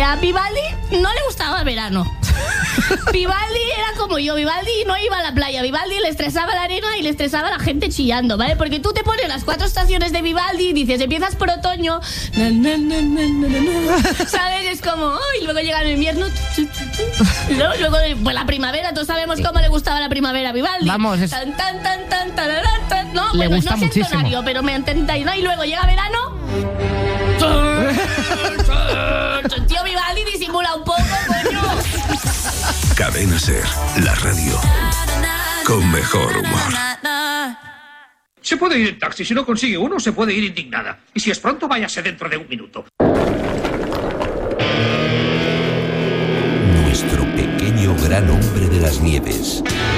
A Vivaldi no le gustaba el verano. Vivaldi era como yo. Vivaldi no iba a la playa. Vivaldi le estresaba la arena y le estresaba la gente chillando, ¿vale? Porque tú te pones las 4 estaciones de Vivaldi y dices, empiezas por otoño, ¿sabes? Es como, y luego llega el invierno, luego pues la primavera. Todos sabemos cómo le gustaba la primavera a Vivaldi. Vamos, es... tan, no, le bueno, gusta no sé muchísimo. tonario, pero me entendáis, ¿no? Y luego llega verano. Tío, Vivaldi disimula un poco, coño. Cadena Ser, la radio con mejor humor. Se puede ir en taxi. Si no consigue uno, se puede ir indignada. Y si es pronto, váyase dentro de un minuto. Nuestro pequeño gran hombre de las nieves.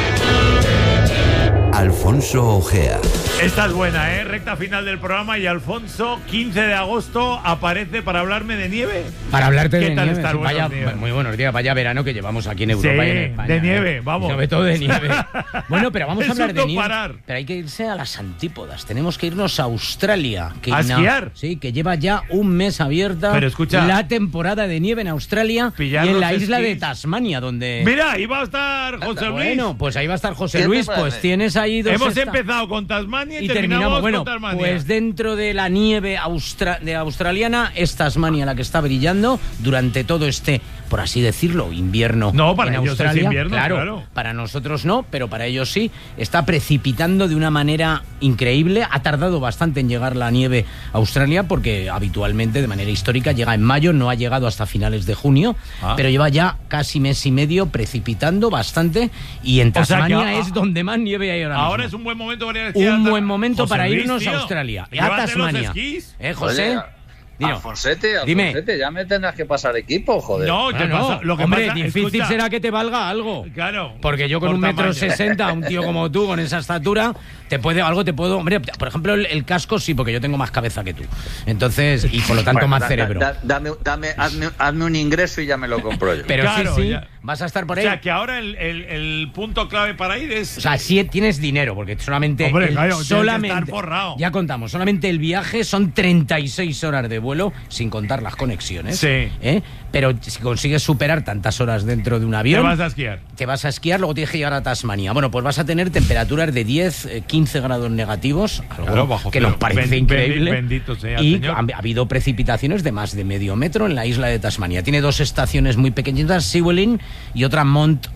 Alfonso Ojea. Esta es buena, ¿eh? Recta final del programa y Alfonso, 15 de agosto, aparece para hablarme de nieve. Para hablarte de ¿Qué tal nieve. estás? Vaya, Buenos días. muy buenos días. Vaya verano que llevamos aquí en Europa Sí, y en España. de nieve, vamos. Sobre todo de nieve. Bueno, pero vamos a Es hablar un de no nieve. parar. Pero hay que irse a las antípodas. Tenemos que irnos a Australia. ¿A esquiar? Sí, que lleva ya un mes abierta. Pero escucha, la temporada de nieve en Australia y en la los isla de esquís. Tasmania, donde... Mira, ahí va a estar José Luis. Bueno, pues ahí va a estar José ¿Qué te Luis. parece? Pues tienes ahí dos... Hemos empezado con Tasmania y terminamos Bueno, con Tasmania. pues dentro de la nieve australiana es Tasmania la que está brillando durante todo este, por así decirlo, invierno. No, para en ellos es Australia. invierno, claro. Para nosotros no, pero para ellos sí. Está precipitando de una manera increíble. Ha tardado bastante en llegar la nieve a Australia porque habitualmente, de manera histórica, llega en mayo, no ha llegado hasta finales de junio, pero lleva ya casi mes y medio precipitando bastante y en O sea que Tasmania es donde más nieve hay ahora mismo. Ahora es un buen momento para ir a esquiar. Un buen momento José para Luis, irnos tío, a Australia, a llévate Tasmania. los esquís. José? Oye, Dino. Alfonsete, Dime. ya me tendrás que pasar equipo, joder. No, Ah, ¿qué no. pasa? Lo que Hombre, pasa, difícil escucha, será que te valga algo. Claro. Porque yo con por 1,60 tamaño. m, un tío como tú, con esa estatura, te puedo... Hombre, por ejemplo, el casco sí, porque yo tengo más cabeza que tú. Entonces, y por lo tanto Bueno, más cerebro. Hazme un ingreso y ya me lo compro yo. Pero Claro, sí, ya. vas a estar por O ahí. sea, que ahora el punto clave para ir es... O sea, sí tienes dinero, porque solamente... Hombre, claro, tienes que solamente estar forrado. Ya contamos, solamente el viaje son 36 horas de vuelo, sin contar las conexiones. Sí. Pero si consigues superar tantas horas dentro de un avión... Te vas a esquiar. Te vas a esquiar, luego tienes que llegar a Tasmania. Bueno, pues vas a tener temperaturas de 10, 15 grados negativos, algo Claro, bajo que cero. nos parece increíble. Bendito sea el y Señor. ha habido precipitaciones de más de medio metro en la isla de Tasmania. Tiene 2 estaciones muy pequeñitas, Sewelin y otra Mountain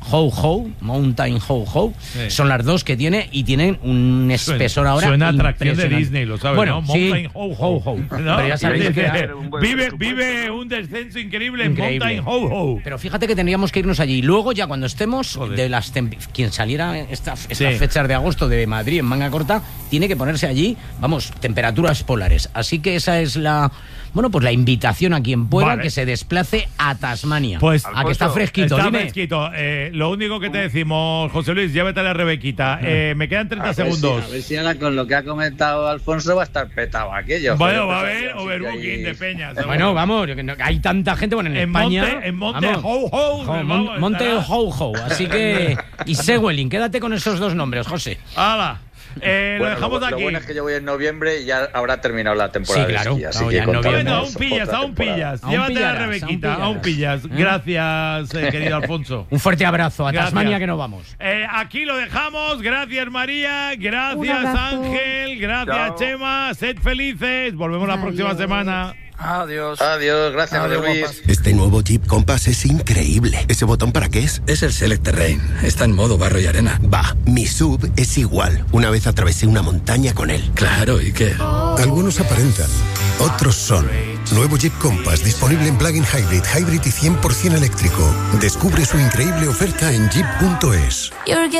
Ho-Ho. Sí. Son las 2 que tiene y tienen un espesor ahora Suena atracción de impresionante. Disney, lo sabes, Bueno, ¿no? sí, Mountain Ho-Ho. ¿No? Pero ya sabéis que... Vive un descenso increíble en Increíble. Mountain Ho-Ho. Pero fíjate que tendríamos que irnos allí. Luego, ya cuando estemos, Joder. de las quien saliera estas Sí. fechas de agosto de Madrid en manga corta, tiene que ponerse allí, vamos, temperaturas polares. Así que esa es la invitación a quien pueda, Vale. que se desplace a Tasmania. Pues, a que está fresquito, Está dime. fresquito. Lo único que te decimos, José Luis, llévate a la Rebequita. Me quedan 30 segundos. A ver si ahora con lo que ha comentado Alfonso va a estar petado aquello. Bueno, joder, va a pues, haber así que overbooking ahí- de peñas. seguro. Bueno, vamos, hay tanta gente, bueno, en España... Monte vamos. Ho-Ho. Monte estará. Ho-Ho, así que... Y Sewelin, quédate con esos 2 nombres, José. ¡Hala! Lo Bueno, dejamos lo aquí. bueno es que yo voy en noviembre y ya habrá terminado la temporada Sí, claro, de esquí, así claro, que ya en noviembre. Bueno, contaremos aún pillas, otra aún temporada. pillas. Aún Llévate a la pillarás, Rebequita, aún aún pillas. Gracias, querido Alfonso. Un fuerte abrazo a Gracias. Tasmania, que no vamos. Aquí lo dejamos. Gracias, María. Un Gracias, abrazo. Ángel. Gracias, Chao. Chema. Sed felices. Volvemos la próxima Adiós. semana. Adiós, gracias, José Luis. Este nuevo Jeep Compass es increíble. ¿Ese botón para qué es? Es el Select Terrain. Está en modo barro y arena. Va, mi SUV es igual. Una vez atravesé una montaña con él. Claro, ¿y qué? Algunos aparentan, otros son. Nuevo Jeep Compass disponible en plug-in hybrid y 100% eléctrico. Descubre su increíble oferta en jeep.es.